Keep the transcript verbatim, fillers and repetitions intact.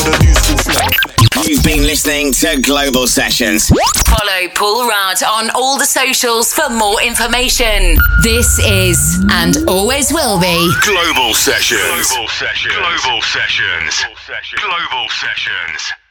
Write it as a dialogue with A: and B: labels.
A: You've been listening to Global Sessions.
B: Follow Paul Rudd on all the socials for more information. This is, and always will be,
C: Global Sessions. Global Sessions. Global Sessions. Global Sessions.